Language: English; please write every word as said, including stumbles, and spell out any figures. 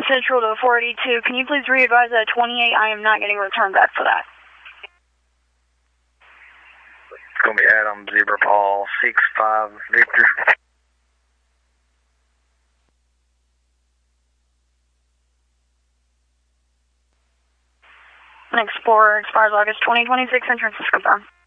Central to four eighty-two. Can you please re-advise that twenty-eight? I am not getting returned back for that. It's going to be Adam Zebra Paul, six five Victor. Explorer expires August twenty twenty-six, entrance is confirmed.